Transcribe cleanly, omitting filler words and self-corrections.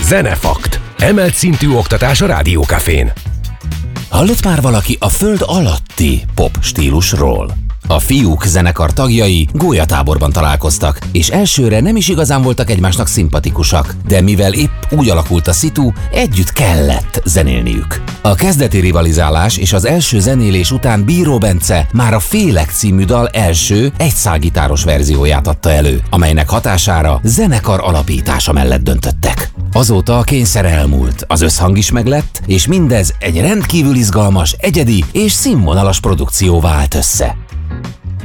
Zenefakt. Emelt szintű oktatás a Rádiókafén. Hallott már valaki a föld alatti pop stílusról? A Fiúk zenekar tagjai gólyatáborban találkoztak, és elsőre nem is igazán voltak egymásnak szimpatikusak, de mivel épp úgy alakult a szitu, együtt kellett zenélniük. A kezdeti rivalizálás és az első zenélés után Bíró Bence már a Félek című dal első egyszálgitáros verzióját adta elő, amelynek hatására zenekar alapítása mellett döntöttek. Azóta a kényszer elmúlt, az összhang is meglett, és mindez egy rendkívül izgalmas, egyedi és színvonalas produkcióvá állt össze.